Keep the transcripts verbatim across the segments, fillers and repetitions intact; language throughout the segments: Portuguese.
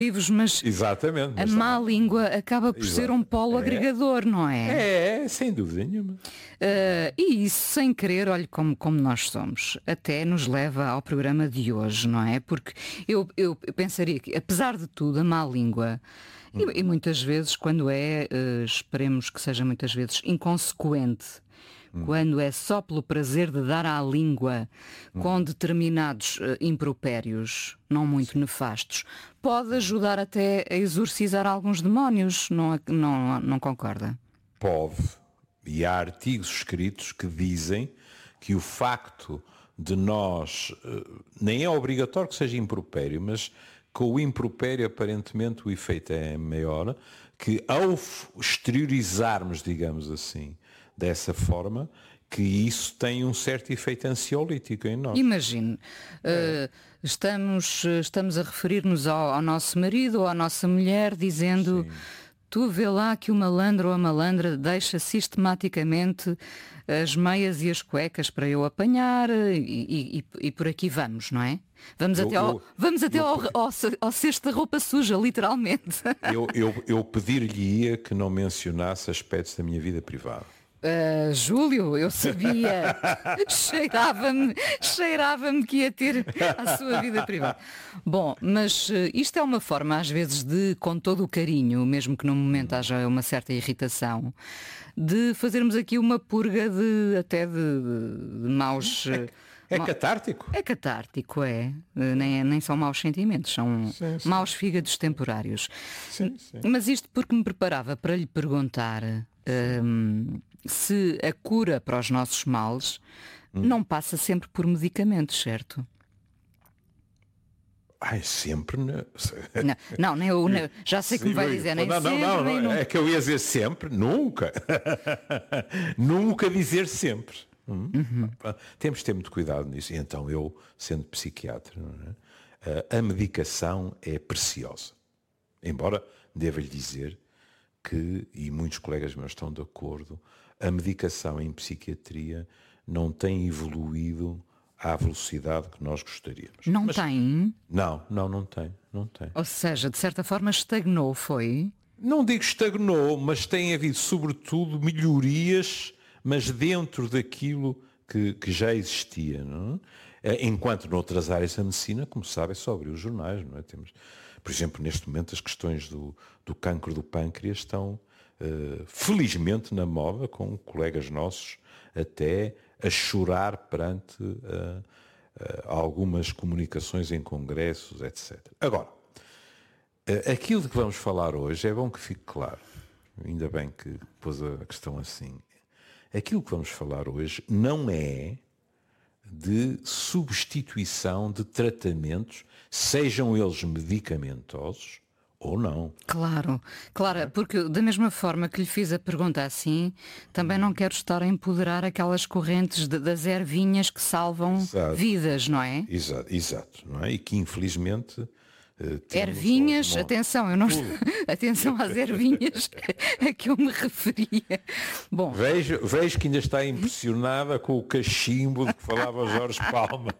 mas Exatamente, a mas má não. língua acaba por ser Exato. um polo É. agregador, não é? É, sem dúvida nenhuma. Uh, e isso, sem querer, olha como, como nós somos, até nos leva ao programa de hoje, não é? Porque eu, eu pensaria que, apesar de tudo, a má língua, hum. e, e muitas vezes, quando é, uh, esperemos que seja muitas vezes inconsequente, hum. quando é só pelo prazer de dar à língua hum. com determinados uh, impropérios, não muito Sim. nefastos, pode ajudar até a exorcizar alguns demónios, não, não, não concorda? Pode. E há artigos escritos que dizem que o facto de nós, nem é obrigatório que seja impropério, mas com o impropério aparentemente o efeito é maior, que ao exteriorizarmos, digamos assim, dessa forma, que isso tem um certo efeito ansiolítico em nós. Imagine, é. uh, estamos, estamos a referir-nos ao, ao nosso marido ou à nossa mulher dizendo... Sim. Tu vê lá que o malandro ou a malandra deixa sistematicamente as meias e as cuecas para eu apanhar e, e, e por aqui vamos, não é? Vamos eu, até, ao, eu, vamos até eu, ao, ao, ao cesto da roupa suja, literalmente. Eu, eu, eu pedir-lhe-ia que não mencionasse aspectos da minha vida privada. Uh, Júlio, eu sabia, cheirava-me, cheirava-me que ia ter a sua vida privada. Bom, mas uh, isto é uma forma às vezes de, com todo o carinho, mesmo que no momento haja uma certa irritação, de fazermos aqui uma purga de até de, de, de maus... É, é ma... catártico. É catártico, é. Uh, nem, nem são maus sentimentos, são sim, sim. maus fígados temporários. Sim, sim. Mas isto porque me preparava para lhe perguntar... Um, se a cura para os nossos males hum. não passa sempre por medicamentos, certo? Ai, sempre não. Não, não, nem eu, não, já sei que me vai dizer, nem não, sempre, não, não, nem não. nunca. É que eu ia dizer sempre, nunca. Nunca dizer sempre. Hum? Uhum. Temos de ter muito cuidado nisso. E então eu, sendo psiquiatra, não é? A medicação é preciosa. Embora deva-lhe dizer que, e muitos colegas meus estão de acordo, a medicação em psiquiatria não tem evoluído à velocidade que nós gostaríamos. Não Mas, tem? Não, não, não tem, não tem. Ou seja, de certa forma estagnou, foi? Não digo estagnou, mas tem havido sobretudo melhorias, mas dentro daquilo que, que já existia, não é? Enquanto noutras áreas da medicina, como sabe, é só abrir os jornais, não é? Temos, por exemplo, neste momento as questões do, do cancro do pâncreas estão uh, felizmente na moda, com colegas nossos até a chorar perante uh, uh, algumas comunicações em congressos, etcétera. Agora, uh, aquilo de que vamos falar hoje, é bom que fique claro, ainda bem que pôs a questão assim, aquilo que vamos falar hoje não é de substituição de tratamentos, sejam eles medicamentosos ou não. Claro, claro, porque da mesma forma que lhe fiz a pergunta assim, também não quero estar a empoderar aquelas correntes de, das ervinhas que salvam exato. Vidas, não é? Exato, exato, não é? E que infelizmente... Ervinhas, atenção, eu não estou... atenção às ervinhas a que eu me referia. Bom, vejo, vejo que ainda está impressionada com o cachimbo de que falava o Jorge Palma.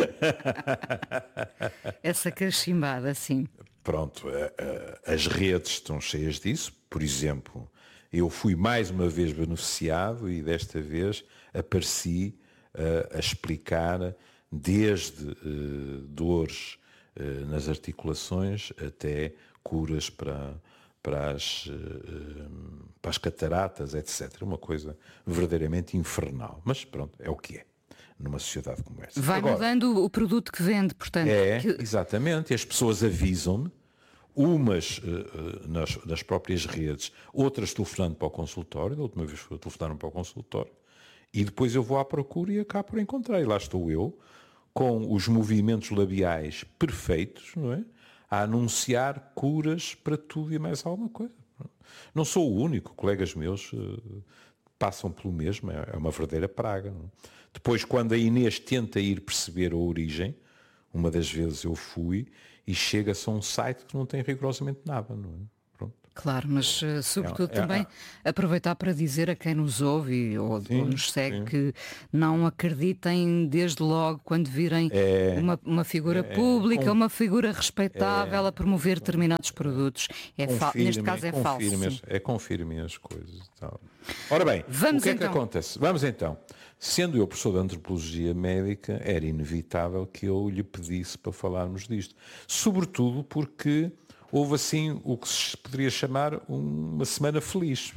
Essa cachimbada, sim. Pronto, as redes estão cheias disso. Por exemplo, eu fui mais uma vez beneficiado e desta vez apareci a, a explicar desde uh, dores nas articulações até curas para, para, as, para as cataratas, etcétera. Uma coisa verdadeiramente infernal. Mas pronto, é o que é, numa sociedade como essa. Vai Agora, mudando o produto que vende, portanto. É, que... exatamente. E as pessoas avisam-me, umas nas, nas próprias redes, outras telefonando para o consultório, da última vez telefonaram para o consultório, e depois eu vou à procura e acabo por encontrar. E lá estou eu, com os movimentos labiais perfeitos, não é? A anunciar curas para tudo e mais alguma coisa. Não sou o único, colegas meus uh, passam pelo mesmo, é uma verdadeira praga. Não é? Depois, quando a Inês tenta ir perceber a origem, uma das vezes eu fui, e chega-se a um site que não tem rigorosamente nada, não é? Pronto. Claro, mas uh, sobretudo É, é, também é. aproveitar para dizer a quem nos ouve ou, Sim, ou nos segue sim. que não acreditem desde logo quando virem É, uma, uma figura é, pública, com, uma figura respeitável a promover determinados produtos. É fa- neste confirmem, caso é falso, confirmem, sim. as- é, confirmem as coisas. E tal. Ora bem, Vamos o que é que então. acontece? Vamos então. Sendo eu professor de antropologia médica, era inevitável que eu lhe pedisse para falarmos disto. Sobretudo porque houve assim o que se poderia chamar uma semana feliz.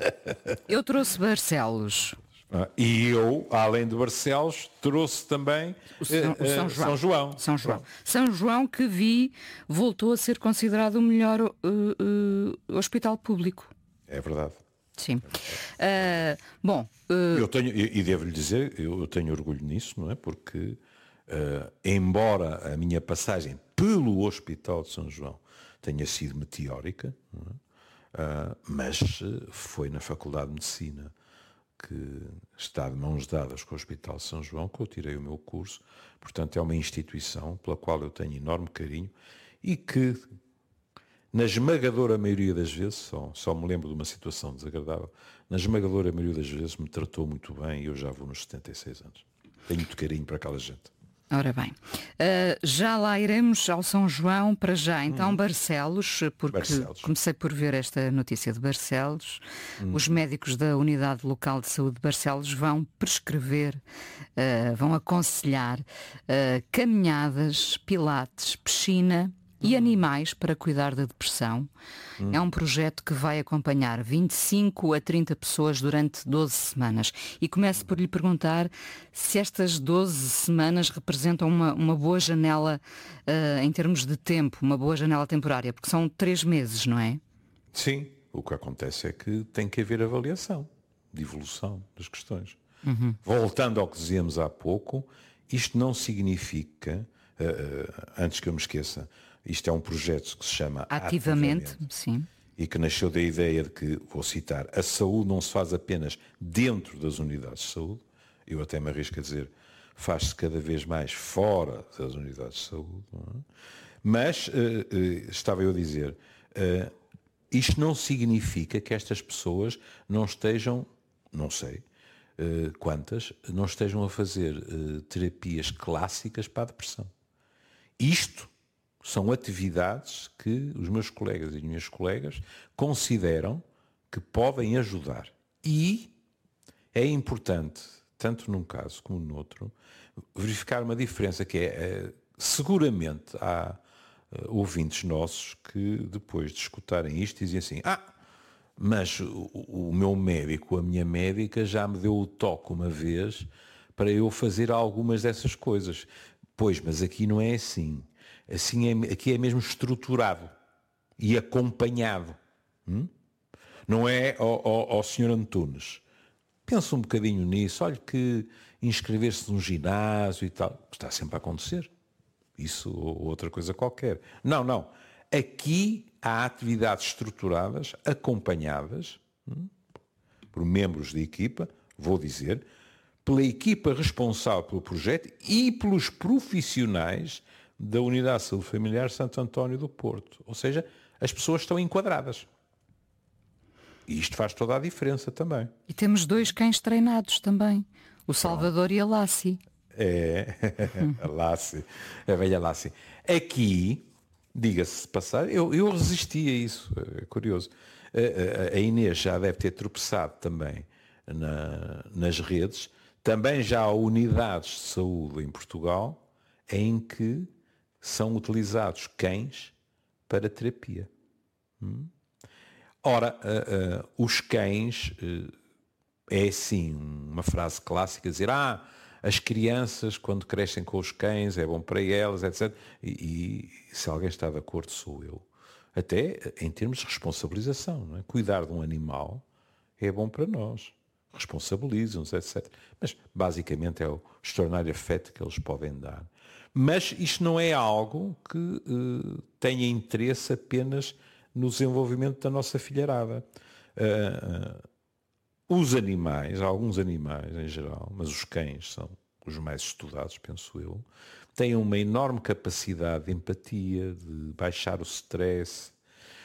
Eu trouxe Barcelos, Ah, E eu, além de Barcelos, trouxe também o eh, São, o São eh, João. São João. São João. Pronto. São João que vi voltou a ser considerado o melhor uh, uh, hospital público. É verdade. Sim. Uh, bom, uh, Eu tenho, e e devo-lhe dizer, eu eu tenho orgulho nisso, não é? Porque, eh, embora a minha passagem pelo Hospital de São João tenha sido meteórica, não é? Ah, mas eh, foi na Faculdade de Medicina, que está de mãos dadas com o Hospital de São João, que eu tirei o meu curso. Portanto, é uma instituição pela qual eu tenho enorme carinho e que, na esmagadora maioria das vezes, só, só me lembro de uma situação desagradável, na esmagadora maioria das vezes me tratou muito bem e eu já vou nos setenta e seis anos. Tenho muito carinho para aquela gente. ora bem, uh, já lá iremos ao São João para já. Então, Barcelos, porque Barcelos. comecei por ver esta notícia de Barcelos. Os médicos da Unidade Local de Saúde de Barcelos vão prescrever, uh, vão aconselhar uh, caminhadas, pilates, piscina e animais para cuidar da depressão. É um projeto que vai acompanhar vinte e cinco a trinta pessoas durante doze semanas. E começo por lhe perguntar se estas doze semanas representam uma, uma boa janela uh, em termos de tempo, uma boa janela temporária, porque são três meses, não é? Sim, o que acontece é que tem que haver avaliação de evolução das questões. Uhum. Voltando ao que dizíamos há pouco, isto não significa, uh, uh, antes que eu me esqueça, isto é um projeto que se chama Ativamente, Ativamente, sim. e que nasceu da ideia de que, vou citar, a saúde não se faz apenas dentro das unidades de saúde, eu até me arrisco a dizer, faz-se cada vez mais fora das unidades de saúde, não é? Mas, uh, uh, estava eu a dizer, uh, isto não significa que estas pessoas não estejam, não sei uh, quantas, não estejam a fazer uh, terapias clássicas para a depressão. Isto são atividades que os meus colegas e as minhas colegas consideram que podem ajudar. E é importante, tanto num caso como no outro, verificar uma diferença que é, é seguramente há uh, ouvintes nossos que depois de escutarem isto dizem assim, ah, mas o, o meu médico, a minha médica já me deu o toque uma vez para eu fazer algumas dessas coisas. Pois, mas aqui não é assim. Assim é, aqui é mesmo estruturado e acompanhado. Hum? Não é ao, ao, ao senhor Antunes. Pensa um bocadinho nisso. Olha que inscrever-se num ginásio e tal, está sempre a acontecer. Isso ou outra coisa qualquer. Não, não. Aqui há atividades estruturadas, acompanhadas hum, por membros da equipa, vou dizer, pela equipa responsável pelo projeto e pelos profissionais da Unidade de Saúde Familiar Santo António do Porto. Ou seja, as pessoas estão enquadradas. E isto faz toda a diferença também. E temos dois cães treinados também, o Salvador e a Lassie. É, a Lassie, a velha Lassie. Aqui, diga-se passar, eu, eu resisti a isso, é curioso. A, a, a Inês já deve ter tropeçado também na, nas redes. Também já há unidades de saúde em Portugal em que são utilizados cães para terapia. Hum? Ora, uh, uh, os cães, uh, é assim, uma frase clássica, dizer, ah, as crianças quando crescem com os cães é bom para elas, etcétera. E, e se alguém está de acordo, sou eu. Até em termos de responsabilização, não é? Cuidar de um animal é bom para nós. Responsabilizam-nos, etcétera. Mas, basicamente, é o extraordinário afeto que eles podem dar. Mas isto não é algo que uh, tenha interesse apenas no desenvolvimento da nossa filharada. Uh, uh, os animais, alguns animais em geral, mas os cães são os mais estudados, penso eu, têm uma enorme capacidade de empatia, de baixar o stress,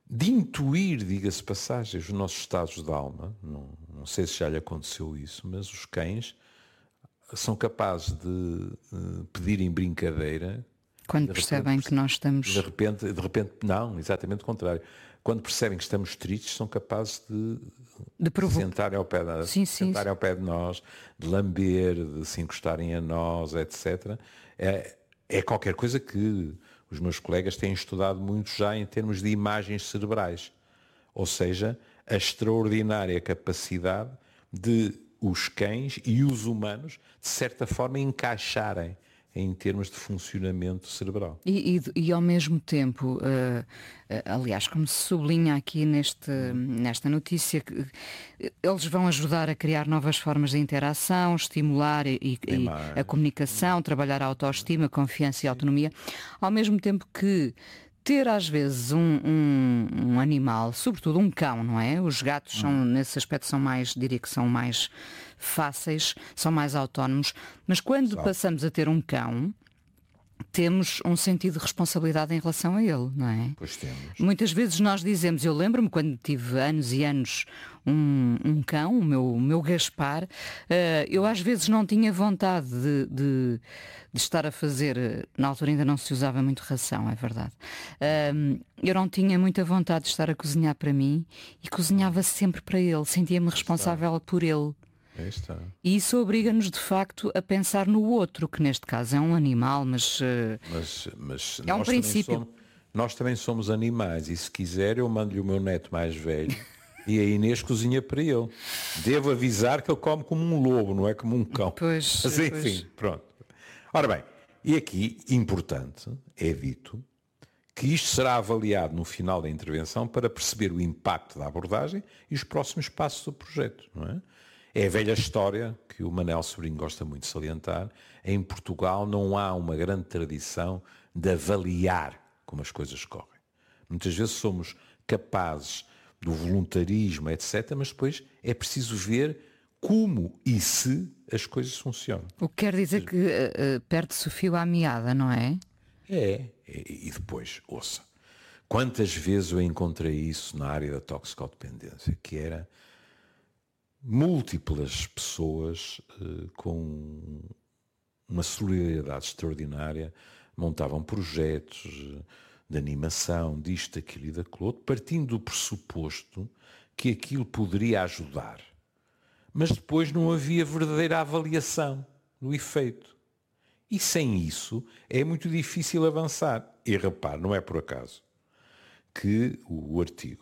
de intuir, diga-se passagem, os nossos estados de alma. Não, não sei se já lhe aconteceu isso, mas os cães são capazes de uh, pedir em brincadeira. Quando percebem repente, que nós estamos... De repente, de repente, não, exatamente o contrário. Quando percebem que estamos tristes, são capazes de, de provo... sentarem, ao pé de, sim, sim, sentarem ao pé de nós, de lamber, de se encostarem a nós, etcétera. É, é qualquer coisa que os meus colegas têm estudado muito já em termos de imagens cerebrais. Ou seja, a extraordinária capacidade de os cães e os humanos, de certa forma, encaixarem em termos de funcionamento cerebral. E, e, e ao mesmo tempo, uh, uh, aliás, como se sublinha aqui neste, nesta notícia, que eles vão ajudar a criar novas formas de interação, estimular e, e a comunicação, trabalhar a autoestima, confiança e autonomia, ao mesmo tempo que ter às vezes um, um, um animal, sobretudo um cão, não é? Os gatos são, hum. nesse aspecto, são mais, diria que são mais fáceis, são mais autónomos, mas quando Sabe. passamos a ter um cão, temos um sentido de responsabilidade em relação a ele, não é? Pois temos. Muitas vezes nós dizemos, eu lembro-me quando tive anos e anos um, um cão, o meu, o meu Gaspar, uh, eu às vezes não tinha vontade de, de, de estar a fazer, na altura ainda não se usava muito ração, é verdade. Uh, eu não tinha muita vontade de estar a cozinhar para mim e cozinhava sempre para ele, sentia-me responsável por ele. Está. E isso obriga-nos de facto a pensar no outro, que neste caso é um animal, mas, uh, mas, mas é um princípio. Também somos, nós também somos animais e se quiser eu mando-lhe o meu neto mais velho e a Inês cozinha para ele. Devo avisar que ele come como um lobo, não é como um cão. Pois, mas enfim, pois. pronto. Ora bem, e aqui, importante, é dito que isto será avaliado no final da intervenção para perceber o impacto da abordagem e os próximos passos do projeto, não é? É a velha história que o Manel Sobrinho gosta muito de salientar. Em Portugal não há uma grande tradição de avaliar como as coisas correm. Muitas vezes somos capazes do voluntarismo, etcétera, mas depois é preciso ver como e se as coisas funcionam. O que quer dizer que uh, perde-se o fio à meada, não é? É, e depois, ouça, quantas vezes eu encontrei isso na área da toxicodependência, que era múltiplas pessoas uh, com uma solidariedade extraordinária montavam projetos uh, de animação, disto, daquilo e daquilo outro, partindo do pressuposto que aquilo poderia ajudar. Mas depois não havia verdadeira avaliação do efeito. E sem isso é muito difícil avançar. E repare, não é por acaso que o, o artigo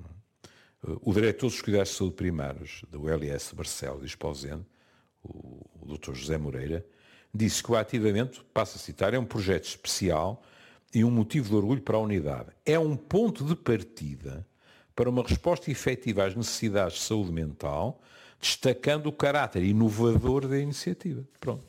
o diretor dos cuidados de saúde primários da U L S de Barcelos e Esposende, o, o doutor José Moreira, disse que o ativamente, passo a citar, é um projeto especial e um motivo de orgulho para a unidade. É um ponto de partida para uma resposta efetiva às necessidades de saúde mental, destacando o caráter inovador da iniciativa. Pronto.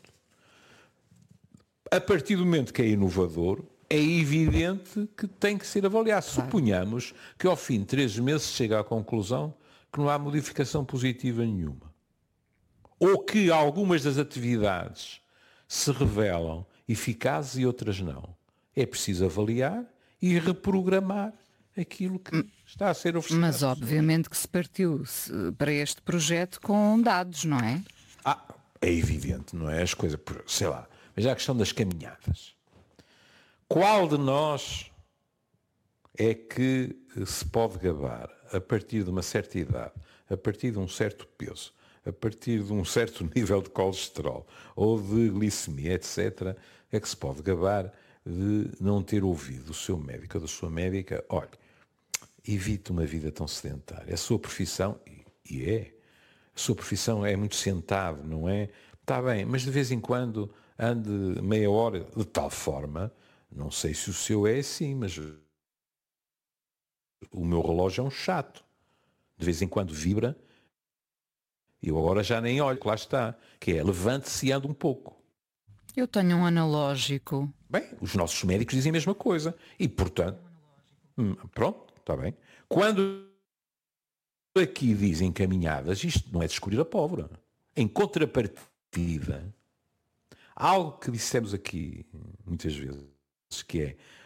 A partir do momento que é inovador, é evidente que tem que ser avaliado. Claro. Suponhamos que ao fim de três meses chega à conclusão que não há modificação positiva nenhuma. Ou que algumas das atividades se revelam eficazes e outras não. É preciso avaliar e reprogramar aquilo que está a ser oferecido. Mas obviamente que se partiu para este projeto com dados, não é? Ah, é evidente, não é? As coisas, sei lá, mas a questão das caminhadas. Qual de nós é que se pode gabar, a partir de uma certa idade, a partir de um certo peso, a partir de um certo nível de colesterol ou de glicemia, etcétera, é que se pode gabar de não ter ouvido o seu médico ou da sua médica, olha, evite uma vida tão sedentária. A sua profissão, e é, a sua profissão é muito sentado, não é? Está bem, mas de vez em quando ande meia hora de tal forma. Não sei se o seu é assim, mas o meu relógio é um chato. De vez em quando vibra. E eu agora já nem olho, que lá está. Que é, levante-se e anda um pouco. Eu tenho um analógico. Bem, os nossos médicos dizem a mesma coisa. E, portanto, hum, pronto, está bem. Quando aqui dizem caminhadas, isto não é de escolher a pólvora. Em contrapartida, algo que dissemos aqui muitas vezes, que é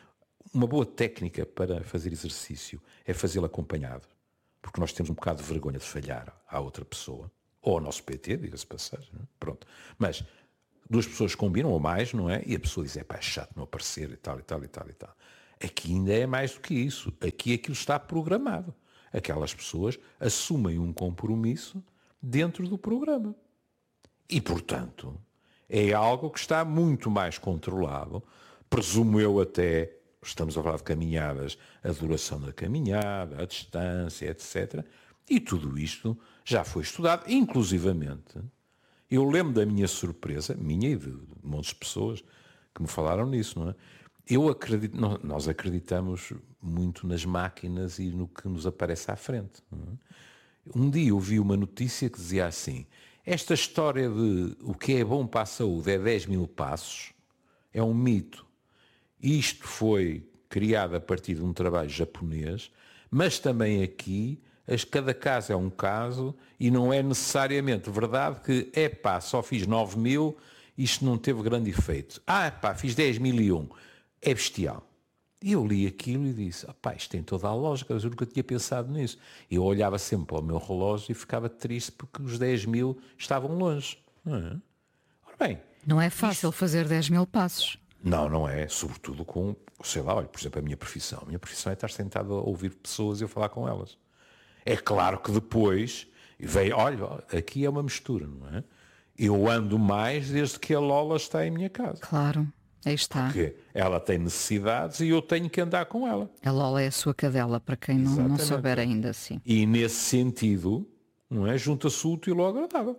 uma boa técnica para fazer exercício é fazê-lo acompanhado. Porque nós temos um bocado de vergonha de falhar à outra pessoa. Ou ao nosso P T, diga-se passagem. Não é? Pronto. Mas duas pessoas combinam ou mais, não é? E a pessoa diz, é pá, é chato não aparecer e tal, e tal, e tal, e tal. Aqui ainda é mais do que isso. Aqui aquilo está programado. Aquelas pessoas assumem um compromisso dentro do programa. E, portanto, é algo que está muito mais controlado. Presumo eu até, estamos a falar de caminhadas, a duração da caminhada, a distância, etcétera. E tudo isto já foi estudado, inclusivamente. Eu lembro da minha surpresa, minha e de montes de pessoas que me falaram nisso, não é? Eu acredito, nós acreditamos muito nas máquinas e no que nos aparece à frente. Não é? Um dia eu vi uma notícia que dizia assim, esta história de o que é bom para a saúde é dez mil passos, é um mito. Isto foi criado a partir de um trabalho japonês, mas também aqui, cada caso é um caso e não é necessariamente verdade que, é pá, só fiz nove mil, isto não teve grande efeito. Ah, pá, fiz dez mil e um. É bestial. E eu li aquilo e disse, pá, isto tem toda a lógica, eu nunca tinha pensado nisso. Eu olhava sempre para o meu relógio e ficava triste porque os dez mil estavam longe. Não é? Ora bem, não é fácil isto... fazer dez mil passos. Não, não é. Sobretudo com, sei lá, olha, por exemplo, a minha profissão. A minha profissão é estar sentado a ouvir pessoas e a falar com elas. É claro que depois veio, olha, aqui é uma mistura, não é? Eu ando mais desde que a Lola está em minha casa. Claro, aí está. Porque ela tem necessidades e eu tenho que andar com ela. A Lola é a sua cadela, para quem não, não souber ainda assim. E nesse sentido, não é? Junta-se o útil ao agradável.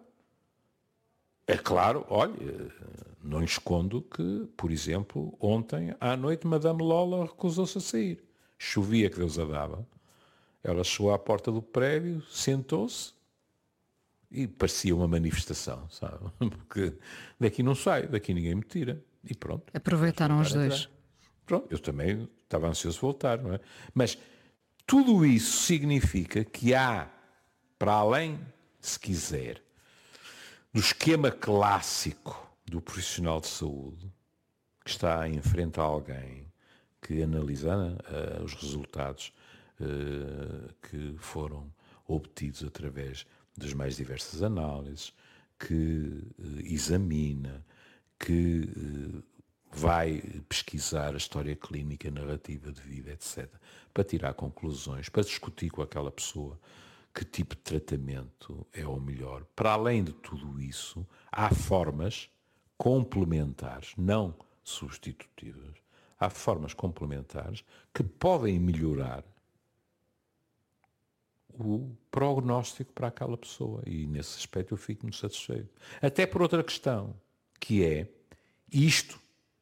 É claro, olha, não escondo que, por exemplo, ontem à noite Madame Lola recusou-se a sair. Chovia que Deus a dava. Ela chegou à porta do prédio, sentou-se e parecia uma manifestação, sabe? Porque daqui não sai, daqui ninguém me tira. E pronto. Aproveitaram os dois. Pronto, eu também estava ansioso de voltar, não é? Mas tudo isso significa que há, para além, se quiser, do esquema clássico do profissional de saúde, que está em frente a alguém que analisa uh, os resultados uh, que foram obtidos através das mais diversas análises, que uh, examina, que uh, vai pesquisar a história clínica, narrativa de vida, etcétera, para tirar conclusões, para discutir com aquela pessoa que tipo de tratamento é o melhor. Para além de tudo isso, há formas complementares, não substitutivas, há formas complementares que podem melhorar o prognóstico para aquela pessoa. E nesse aspecto eu fico muito satisfeito. Até por outra questão, que é isto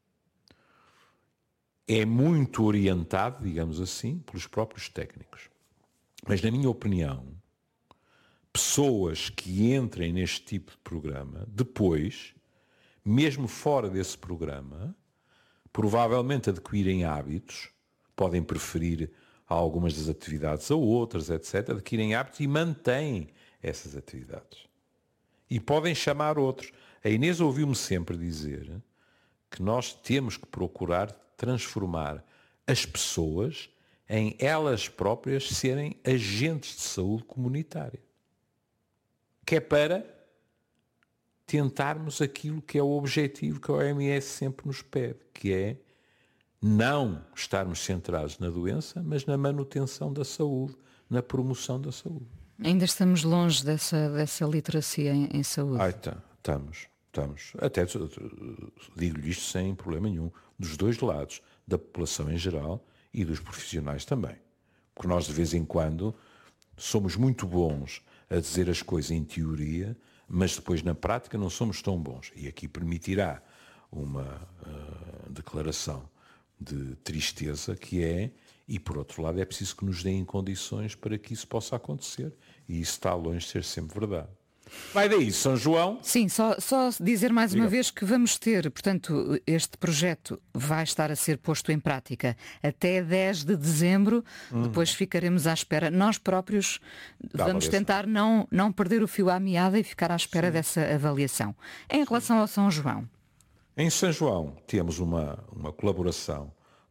é muito orientado, digamos assim, pelos próprios técnicos. Mas, na minha opinião, pessoas que entrem neste tipo de programa, depois, mesmo fora desse programa, provavelmente adquirem hábitos, podem preferir algumas das atividades a outras, etcétera, adquirem hábitos e mantêm essas atividades. E podem chamar outros. A Inês ouviu-me sempre dizer que nós temos que procurar transformar as pessoas em elas próprias serem agentes de saúde comunitária. Que é para tentarmos aquilo que é o objetivo que a O M S sempre nos pede, que é não estarmos centrados na doença, mas na manutenção da saúde, na promoção da saúde. Ainda estamos longe dessa, dessa literacia em, em saúde. Ah, tá, estamos, estamos. Até digo-lhe isto sem problema nenhum, dos dois lados, da população em geral e dos profissionais também. Porque nós, de vez em quando, somos muito bons a dizer as coisas em teoria, mas depois na prática não somos tão bons. E aqui permitirá uma uh, declaração de tristeza que é, e por outro lado é preciso que nos deem condições para que isso possa acontecer. E isso está longe de ser sempre verdade. Vai daí, São João. Sim, só, só dizer mais Diga. uma vez que vamos ter, portanto, este projeto vai estar a ser posto em prática até dez de dezembro, hum. depois ficaremos à espera. Nós próprios Dá vamos tentar não, não perder o fio à meada e ficar à espera Sim. dessa avaliação. Em relação ao São João? Em São João temos uma, uma colaboração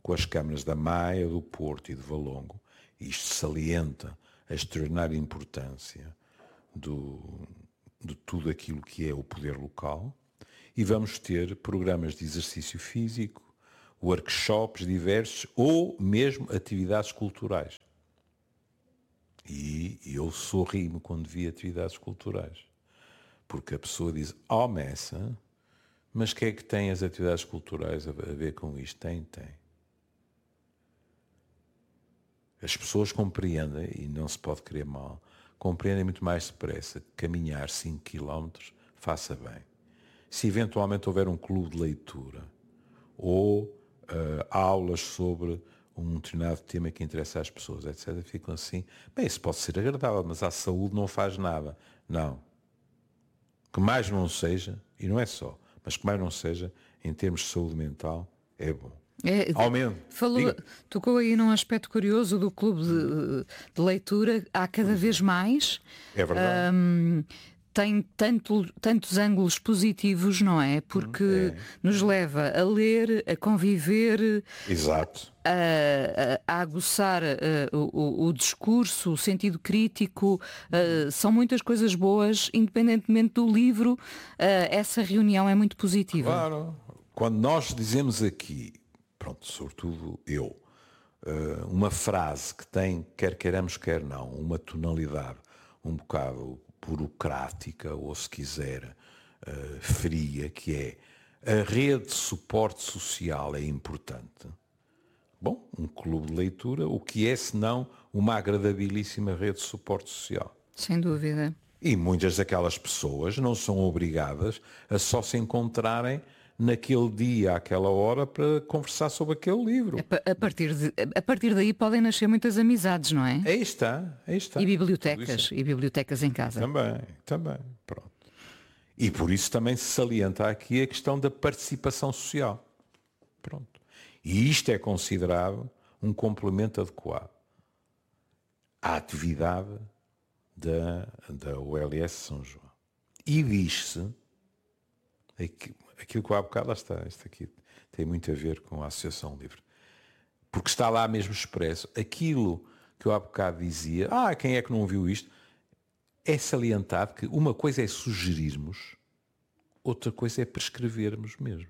com as câmaras da Maia, do Porto e de Valongo. Isto salienta a extraordinária importância do, de tudo aquilo que é o poder local. E vamos ter programas de exercício físico, workshops diversos ou mesmo atividades culturais. E eu sorri-me quando vi atividades culturais. Porque a pessoa diz, oh Messa, mas o que é que tem as atividades culturais a ver com isto? Tem, tem. As pessoas compreendem, e não se pode querer mal, compreendem muito mais depressa que caminhar cinco quilómetros faça bem. Se eventualmente houver um clube de leitura ou uh, aulas sobre um determinado tema que interessa às pessoas, etcétera, ficam assim, bem, isso pode ser agradável, mas a saúde não faz nada. Não. Que mais não seja, e não é só, mas que mais não seja, em termos de saúde mental, é bom. É, Aumento. Falou, tocou aí num aspecto curioso do clube de, de leitura, há cada vez mais. É verdade. Hum, tem tanto, tantos ângulos positivos, não é? Porque é. nos leva a ler, a conviver, Exato. A, a, a aguçar a, o, o discurso, o sentido crítico. A, são muitas coisas boas, independentemente do livro. A, essa reunião é muito positiva. Claro. Quando nós dizemos aqui, pronto, sobretudo eu, uma frase que tem, quer queiramos, quer não, uma tonalidade um bocado burocrática, ou se quiser, uh, fria, que é a rede de suporte social é importante. Bom, um clube de leitura, o que é senão uma agradabilíssima rede de suporte social? Sem dúvida. E muitas daquelas pessoas não são obrigadas a só se encontrarem naquele dia, àquela hora, para conversar sobre aquele livro. A partir, de, a partir daí podem nascer muitas amizades, não é? Aí está, aí está. E bibliotecas, e bibliotecas em casa. Também, também, pronto. E por isso também se salienta aqui a questão da participação social. Pronto. E isto é considerado um complemento adequado à atividade da, da U L S São João. E diz-se, aquilo que há bocado, lá está, isto aqui tem muito a ver com a Associação Livre, porque está lá mesmo expresso, aquilo que eu há bocado dizia, ah, quem é que não viu isto? É salientado que uma coisa é sugerirmos, outra coisa é prescrevermos mesmo.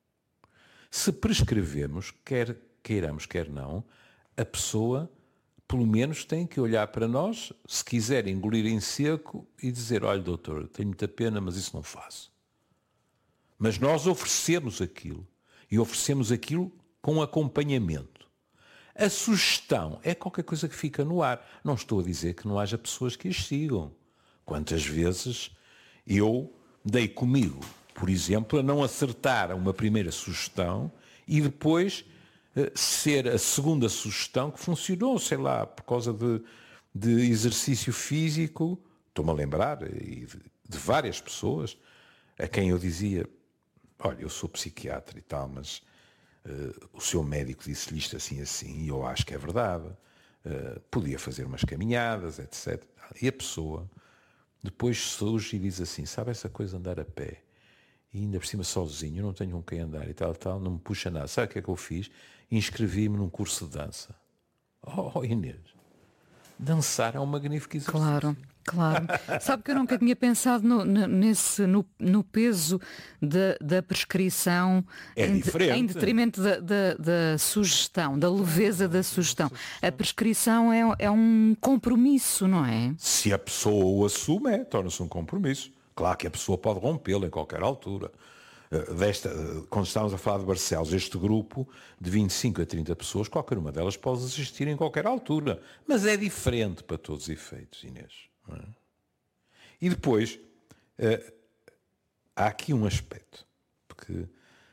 Se prescrevemos, quer queiramos, quer não, a pessoa pelo menos tem que olhar para nós, se quiser engolir em seco e dizer, olha doutor, tenho muita pena, mas isso não faço. Mas nós oferecemos aquilo, e oferecemos aquilo com acompanhamento. A sugestão é qualquer coisa que fica no ar. Não estou a dizer que não haja pessoas que as sigam. Quantas vezes eu dei comigo, por exemplo, a não acertar a uma primeira sugestão e depois ser a segunda sugestão que funcionou, sei lá, por causa de, de exercício físico. Estou-me a lembrar e de, de várias pessoas a quem eu dizia, olha, eu sou psiquiatra e tal, mas uh, o seu médico disse-lhe isto assim assim, e eu acho que é verdade. Uh, podia fazer umas caminhadas, etcétera. E a pessoa depois surge e diz assim, sabe essa coisa de andar a pé? E ainda por cima sozinho, eu não tenho com quem andar e tal, tal, não me puxa nada. Sabe o que é que eu fiz? Inscrevi-me num curso de dança. Oh, Inês, dançar é um magnífico exercício. Claro, claro. Sabe que eu nunca tinha pensado no, nesse, no, no peso de, da prescrição é em, diferente. em detrimento da, da, da sugestão, da leveza da sugestão. A prescrição é, é um compromisso, não é? Se a pessoa o assume, é, torna-se um compromisso. Claro que a pessoa pode rompê-lo em qualquer altura. Desta, quando estávamos a falar de Barcelos, este grupo de vinte e cinco a trinta pessoas, qualquer uma delas pode existir em qualquer altura. Mas é diferente para todos os efeitos, Inês. Não é? E depois, uh, há aqui um aspecto, porque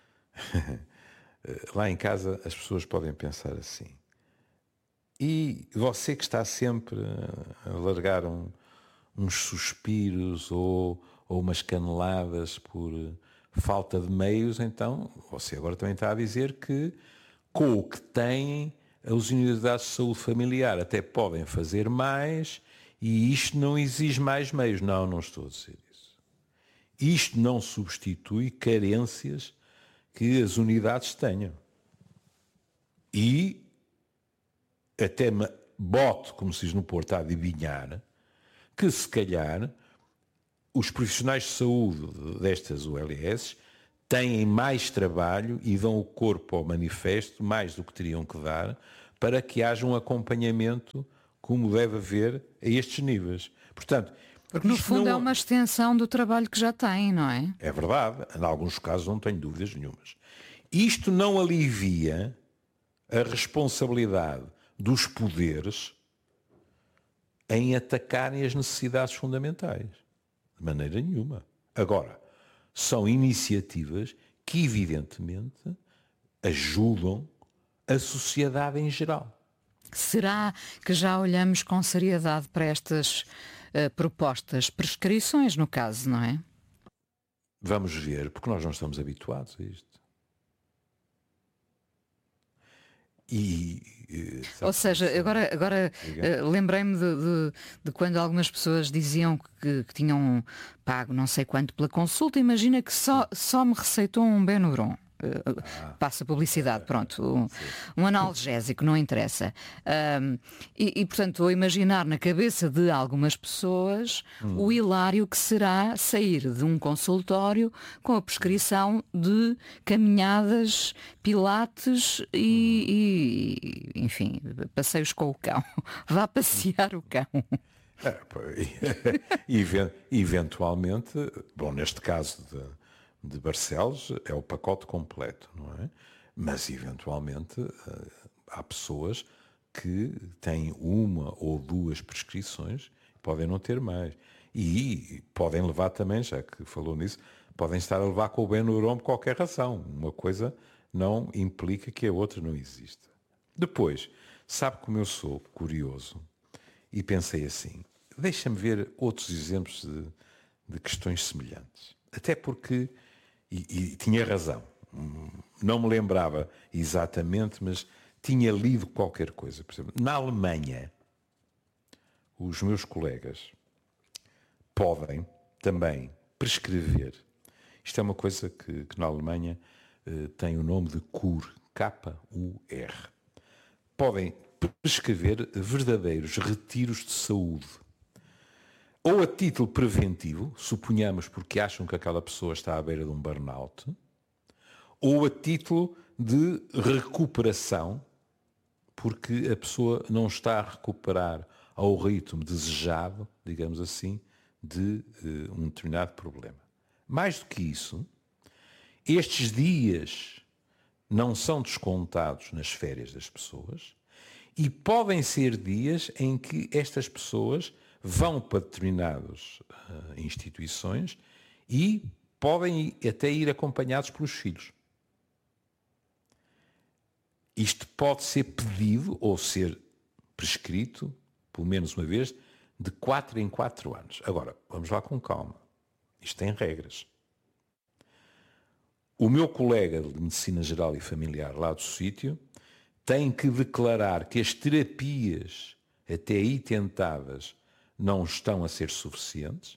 lá em casa as pessoas podem pensar assim. E você que está sempre a largar um, uns suspiros ou, ou umas caneladas por falta de meios, então você agora também está a dizer que com o que têm as unidades de saúde familiar até podem fazer mais e isto não exige mais meios. Não, não estou a dizer isso. Isto não substitui carências que as unidades tenham. E até me boto, como se diz no Porto, a adivinhar, que se calhar os profissionais de saúde destas U L S têm mais trabalho e dão o corpo ao manifesto, mais do que teriam que dar, para que haja um acompanhamento como deve haver a estes níveis. Portanto, porque no fundo não... é uma extensão do trabalho que já têm, não é? É verdade. Em alguns casos não tenho dúvidas nenhumas. Isto não alivia a responsabilidade dos poderes em atacarem as necessidades fundamentais. De maneira nenhuma. Agora, são iniciativas que, evidentemente, ajudam a sociedade em geral. Será que já olhamos com seriedade para estas uh, propostas, prescrições no caso, não é? Vamos ver, porque nós não estamos habituados a isto. E, Ou seja, agora, agora uh, lembrei-me de, de, de quando algumas pessoas diziam que, que tinham pago não sei quanto pela consulta. Imagina que só, só me receitou um Benuron. Uh, ah, passa publicidade, pronto, um, um analgésico, não interessa. Um, e, e, portanto, vou imaginar na cabeça de algumas pessoas hum. o hilário que será sair de um consultório com a prescrição de caminhadas, pilates e, e enfim, passeios com o cão. Vá passear o cão. É, eventualmente, bom, neste caso de de Barcelos é o pacote completo, não é? Mas, eventualmente, há pessoas que têm uma ou duas prescrições, podem não ter mais. E podem levar também, já que falou nisso, podem estar a levar com o Benuron por qualquer razão. Uma coisa não implica que a outra não exista. Depois, sabe como eu sou curioso? E pensei assim, deixa-me ver outros exemplos de, de questões semelhantes. Até porque... E, e tinha razão, não me lembrava exatamente, mas tinha lido qualquer coisa. Por exemplo, na Alemanha, os meus colegas podem também prescrever, isto é uma coisa que, que na Alemanha eh, tem o nome de C U R, K U R, podem prescrever verdadeiros retiros de saúde. Ou a título preventivo, suponhamos porque acham que aquela pessoa está à beira de um burnout, ou a título de recuperação, porque a pessoa não está a recuperar ao ritmo desejado, digamos assim, de uh, um determinado problema. Mais do que isso, estes dias não são descontados nas férias das pessoas e podem ser dias em que estas pessoas vão para determinadas uh, instituições e podem até ir acompanhados pelos filhos. Isto pode ser pedido ou ser prescrito, pelo menos uma vez, de quatro em quatro anos. Agora, vamos lá com calma. Isto tem regras. O meu colega de Medicina Geral e Familiar lá do sítio tem que declarar que as terapias até aí tentadas não estão a ser suficientes.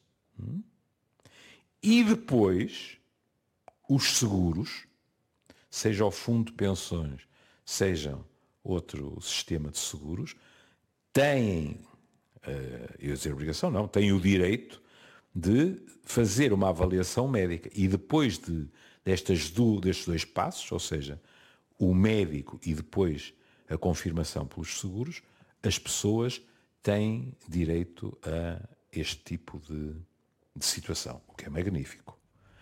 E depois, os seguros, seja o fundo de pensões, seja outro sistema de seguros, têm, eu ia dizer obrigação, não, têm o direito de fazer uma avaliação médica. E depois de, destas do, destes dois passos, ou seja, o médico e depois a confirmação pelos seguros, as pessoas têm direito a este tipo de, de situação, o que é magnífico.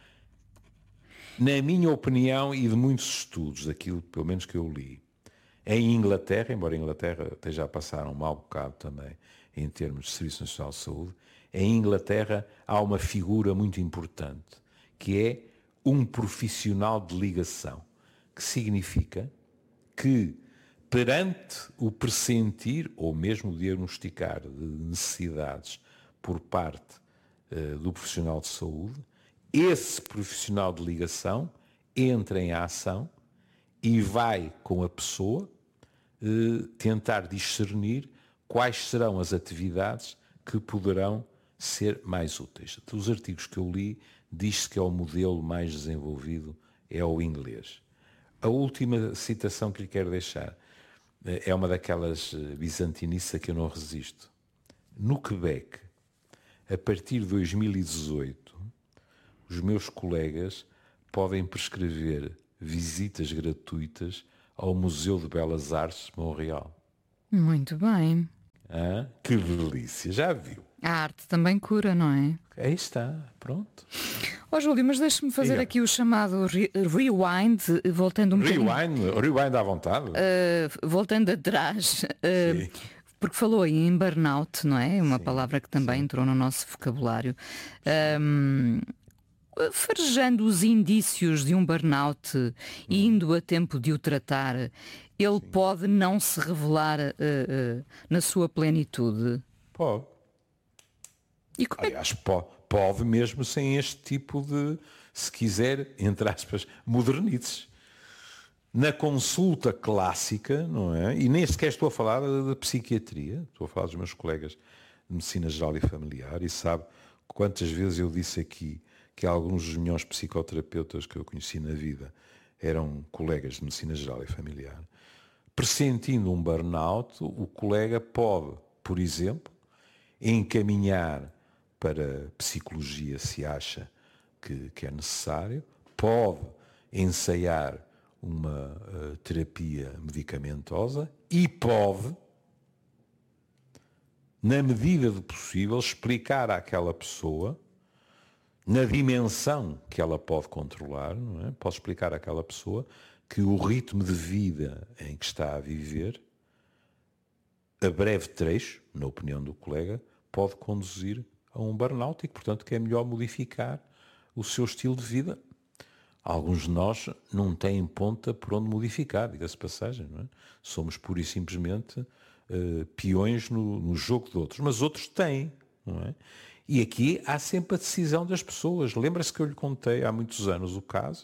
Na minha opinião e de muitos estudos, daquilo pelo menos que eu li, em Inglaterra, embora a Inglaterra esteja a passar um mau bocado também em termos de Serviço Nacional de Saúde, em Inglaterra há uma figura muito importante, que é um profissional de ligação, que significa que perante o pressentir, ou mesmo o diagnosticar de necessidades por parte uh, do profissional de saúde, esse profissional de ligação entra em ação e vai com a pessoa uh, tentar discernir quais serão as atividades que poderão ser mais úteis. Dos artigos que eu li, diz-se que é o modelo mais desenvolvido, é o inglês. A última citação que lhe quero deixar é uma daquelas bizantinices que eu não resisto. No Quebec, a partir de dois mil e dezoito, os meus colegas podem prescrever visitas gratuitas ao Museu de Belas Artes de Montreal. Muito bem. Ah, que delícia, já viu? A arte também cura, não é? Aí está, pronto. Ó oh, Júlio, mas deixe-me fazer Diga. aqui o chamado re rewind, voltando um bocadinho... Rewind, rewind à vontade. Uh, voltando atrás, uh, porque falou aí em burnout, não é? Uma sim, palavra que também sim. entrou no nosso vocabulário. Um, farejando os indícios de um burnout hum. e indo a tempo de o tratar, ele sim. pode não se revelar uh, uh, na sua plenitude? Pode. E como é que... Aliás, pode, pode mesmo sem este tipo de, se quiser, entre aspas, modernices. Na consulta clássica, não é? E nem sequer estou a falar de psiquiatria, estou a falar dos meus colegas de medicina geral e familiar, e sabe quantas vezes eu disse aqui que alguns dos melhores psicoterapeutas que eu conheci na vida eram colegas de medicina geral e familiar. Pressentindo um burnout, o colega pode, por exemplo, encaminhar para psicologia se acha que, que é necessário, pode ensaiar uma uh, terapia medicamentosa e pode, na medida do possível, explicar àquela pessoa, na dimensão que ela pode controlar, não é? Pode explicar àquela pessoa que o ritmo de vida em que está a viver, a breve trecho, na opinião do colega, pode conduzir a um burnout e que, portanto, que é melhor modificar o seu estilo de vida. Alguns de nós não têm ponta por onde modificar, diga-se passagem, não é? Somos pura e simplesmente uh, peões no, no jogo de outros, mas outros têm, não é? E aqui há sempre a decisão das pessoas. Lembra-se que eu lhe contei há muitos anos o caso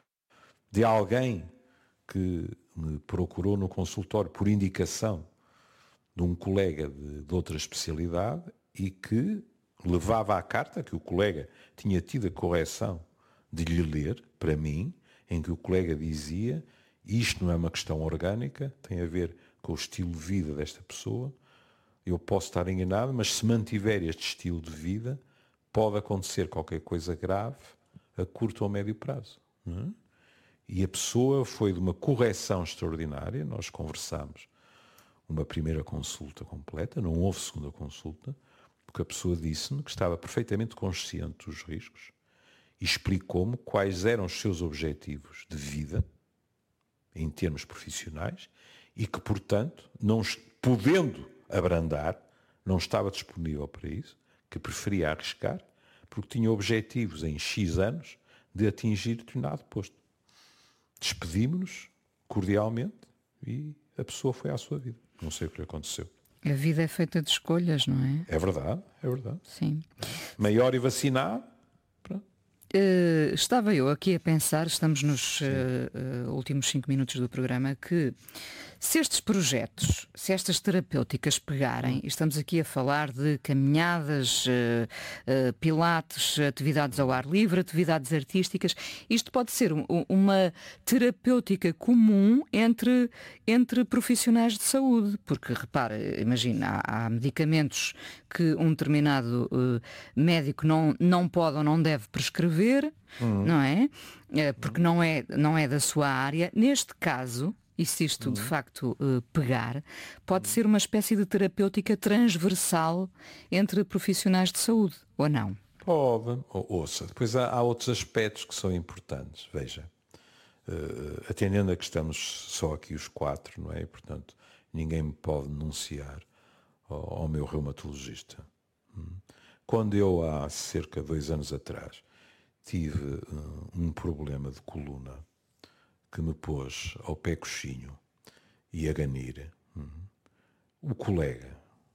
de alguém que me procurou no consultório por indicação de um colega de, de outra especialidade e que levava à carta que o colega tinha tido a correção de lhe ler, para mim, em que o colega dizia: isto não é uma questão orgânica, tem a ver com o estilo de vida desta pessoa, eu posso estar enganado, mas se mantiver este estilo de vida, pode acontecer qualquer coisa grave a curto ou médio prazo. Não é? E a pessoa foi de uma correção extraordinária, nós conversámos uma primeira consulta completa, não houve segunda consulta, porque a pessoa disse-me que estava perfeitamente consciente dos riscos e explicou-me quais eram os seus objetivos de vida, em termos profissionais, e que, portanto, não podendo abrandar, não estava disponível para isso, que preferia arriscar, porque tinha objetivos em X anos de atingir determinado posto. Despedimos-nos cordialmente e a pessoa foi à sua vida. Não sei o que lhe aconteceu. A vida é feita de escolhas, não é? É verdade, é verdade. Sim. Maior e vacinado. Pronto. Uh, estava eu aqui a pensar, estamos nos uh, uh, últimos cinco minutos do programa, que se estes projetos, se estas terapêuticas pegarem, e estamos aqui a falar de caminhadas, uh, uh, pilates, atividades ao ar livre, atividades artísticas, isto pode ser um, uma terapêutica comum entre, entre profissionais de saúde, porque repara, imagina, há, há medicamentos que um determinado uh, médico não, não pode ou não deve prescrever, uhum. não é? Uh, porque não é, não é da sua área. Neste caso, e se isto uhum. de facto uh, pegar, pode ser uma espécie de terapêutica transversal entre profissionais de saúde, ou não? Pode. Ouça, depois há, há outros aspectos que são importantes. Veja, uh, atendendo a que estamos só aqui os quatro, não é? E, portanto, ninguém me pode denunciar ao, ao meu reumatologista. Quando eu, há cerca de dois anos atrás, tive uh, um problema de coluna que me pôs ao pé coxinho e a ganir, hum, o colega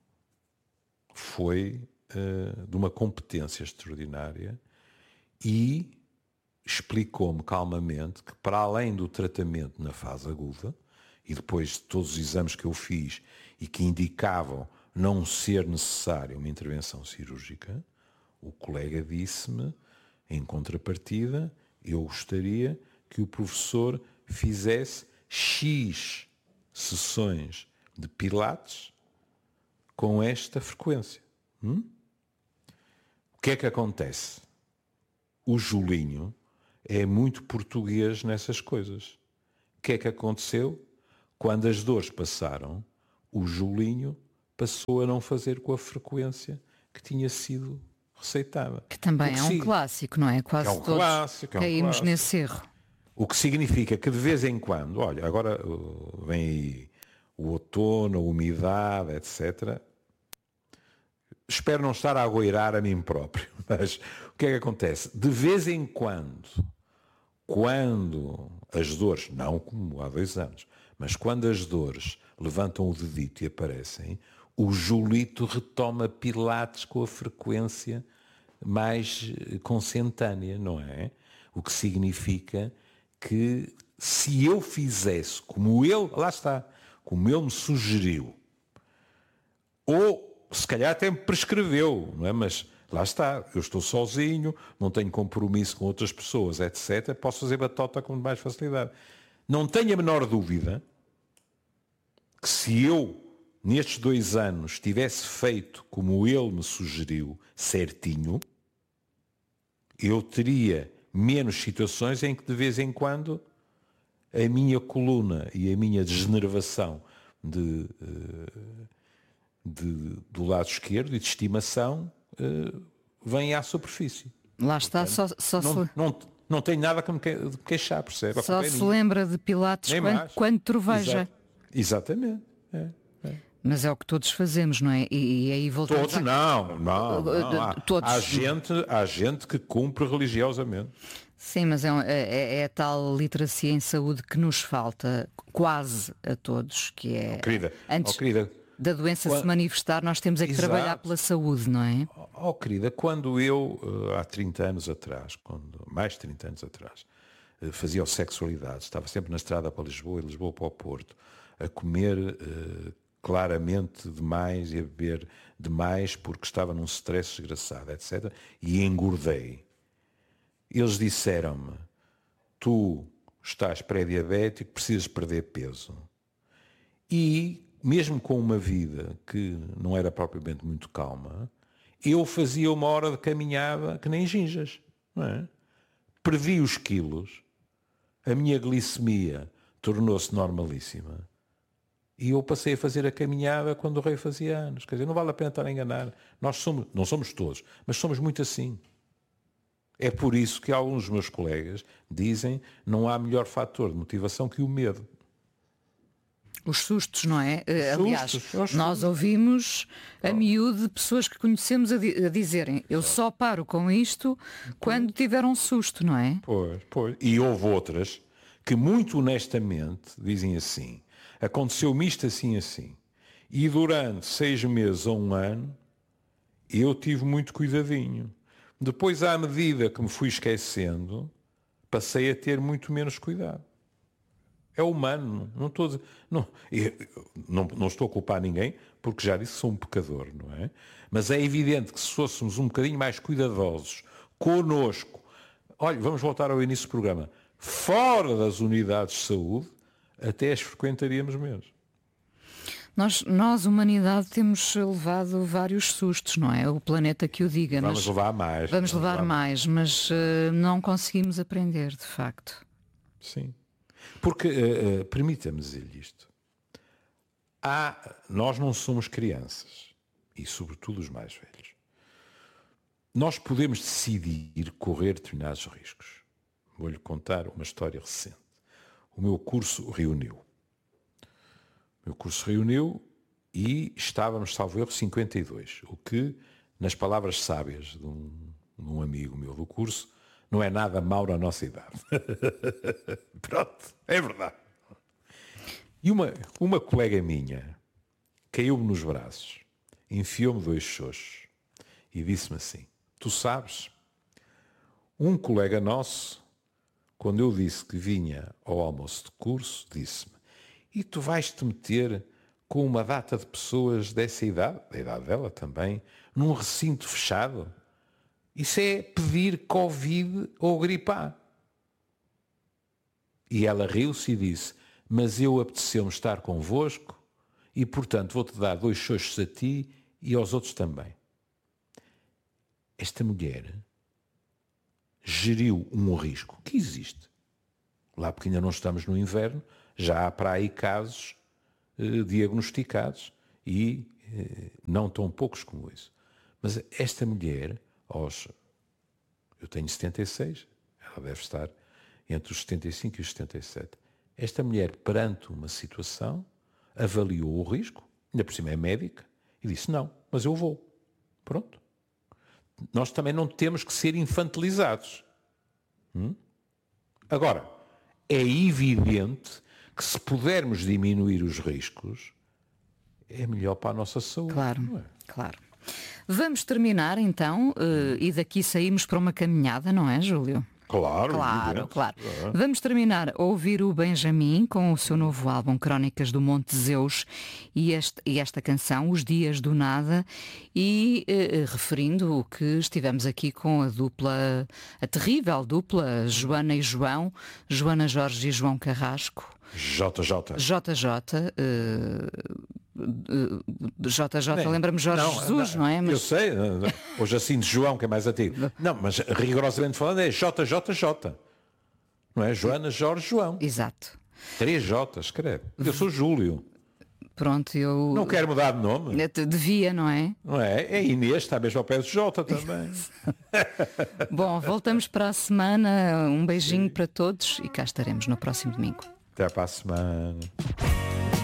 foi uh, de uma competência extraordinária e explicou-me calmamente que, para além do tratamento na fase aguda, e depois de todos os exames que eu fiz e que indicavam não ser necessária uma intervenção cirúrgica, o colega disse-me, em contrapartida, eu gostaria que o professor fizesse X sessões de pilates com esta frequência. Hum? O que é que acontece? O Julinho é muito português nessas coisas. O que é que aconteceu? Quando as dores passaram, o Julinho passou a não fazer com a frequência que tinha sido receitada. Que também é um sig... clássico, não é? Quase é um todos clássico, é um caímos clássico. nesse erro. O que significa que de vez em quando, olha, agora uh, vem aí o outono, a umidade, etcétera. Espero não estar a agoirar a mim próprio, mas o que é que acontece? De vez em quando, quando as dores, não como há dois anos, mas quando as dores levantam o dedito e aparecem, o Julito retoma pilates com a frequência mais consentânea, não é? O que significa que se eu fizesse como ele, lá está, como ele me sugeriu, ou se calhar até me prescreveu, não é? Mas lá está, eu estou sozinho, não tenho compromisso com outras pessoas, etcétera. Posso fazer batota com mais facilidade. Não tenho a menor dúvida que se eu, nestes dois anos, tivesse feito como ele me sugeriu, certinho, eu teria menos situações em que de vez em quando a minha coluna e a minha degeneração de, de, do lado esquerdo e de estimação vêm à superfície. Lá está, Portanto, só, só não, se... não, não tenho nada que me queixar, percebe? Só se lembra de Pilates quando, quando troveja. Exato. Exatamente. É, é. Mas é o que todos fazemos, não é? E, e aí voltamos Todos a... não, não, não. Há, todos... há, gente, há gente que cumpre religiosamente. Sim, mas é, é, é a tal literacia em saúde que nos falta quase a todos, que é oh, querida, antes oh, querida, da doença quando... se manifestar, nós temos é que Exato. trabalhar pela saúde, não é? Oh, querida, quando eu, há trinta anos atrás, quando, mais de trinta anos atrás, fazia o Sexualidade, estava sempre na estrada para Lisboa e Lisboa para o Porto, a comer uh, claramente demais e a beber demais porque estava num stress desgraçado, etcétera. E engordei. Eles disseram-me, tu estás pré-diabético, precisas perder peso. E, mesmo com uma vida que não era propriamente muito calma, eu fazia uma hora de caminhada que nem ginjas. Não é? Perdi os quilos, a minha glicemia tornou-se normalíssima. E eu passei a fazer a caminhada quando o rei fazia anos. Quer dizer, não vale a pena estar a enganar. Nós somos, não somos todos, mas somos muito assim. É por isso que alguns dos meus colegas dizem que não há melhor fator de motivação que o medo. Os sustos, não é? Os Aliás, sustos, nós ouvimos a miúdo de pessoas que conhecemos a, di a dizerem eu só paro com isto quando tiver um susto, não é? Pois, pois. E houve outras que muito honestamente dizem assim, aconteceu-me isto assim, assim. E durante seis meses ou um ano eu tive muito cuidadinho. Depois, à medida que me fui esquecendo, passei a ter muito menos cuidado. É humano, não estou, não, não, não estou a culpar ninguém, porque já disse que sou um pecador, não é? Mas é evidente que se fôssemos um bocadinho mais cuidadosos connosco, olha, vamos voltar ao início do programa, fora das unidades de saúde, até as frequentaríamos menos. Nós, nós, humanidade, temos levado vários sustos, não é? O planeta que o diga. Vamos mas levar mais. Vamos levar mais, mas uh, não conseguimos aprender, de facto. Sim. Porque, uh, uh, permita-me dizer-lhe isto, há, nós não somos crianças, e sobretudo os mais velhos. Nós podemos decidir correr determinados riscos. Vou-lhe contar uma história recente. O meu curso reuniu. O meu curso reuniu e estávamos, salvo erro, cinquenta e dois, o que, nas palavras sábias de um, de um amigo meu do curso, não é nada mau na nossa idade. Pronto, é verdade. E uma, uma colega minha caiu-me nos braços, enfiou-me dois xoxos e disse-me assim, tu sabes, um colega nosso, quando eu disse que vinha ao almoço de curso, disse-me, e tu vais-te meter com uma data de pessoas dessa idade, da idade dela também, num recinto fechado? Isso é pedir Covid ou gripe A. E ela riu-se e disse, mas eu apeteceu-me estar convosco e, portanto, vou-te dar dois xoxos a ti e aos outros também. Esta mulher geriu um risco que existe. Lá porque ainda não estamos no inverno, já há para aí casos eh, diagnosticados e eh, não tão poucos como isso. Mas esta mulher, aos, eu tenho setenta e seis, ela deve estar entre os setenta e cinco e os setenta e sete. Esta mulher, perante uma situação, avaliou o risco, ainda por cima é médica, e disse, não, mas eu vou. Pronto. Nós também não temos que ser infantilizados. Hum? Agora, é evidente que se pudermos diminuir os riscos, é melhor para a nossa saúde. Claro, não é? claro. Vamos terminar então uh, e daqui saímos para uma caminhada, não é, Júlio? Claro, Claro, evidente. claro. É. Vamos terminar a ouvir o Benjamin com o seu novo álbum Crónicas do Monte Zeus e, este, e esta canção, Os Dias do Nada, e eh, referindo o que estivemos aqui com a dupla, a terrível dupla Joana e João, Joana Jorge e João Carrasco. J J. J J, J J, Nem- lembra-me Jorge não, Jesus, não, é? Eu sei, hoje assim de João, que é mais antigo. Não, mas rigorosamente falando é J J J. Não é? Joana, Jorge, João. Exato. Três J, escreve. Eu sou Júlio. Pronto, eu... Não quero mudar de nome. Eu te- Devia, não é? Não é? É Inês, está mesmo ao pé do J também. Bom, voltamos para a semana. Um beijinho para todos e cá estaremos no próximo domingo. Até para a semana.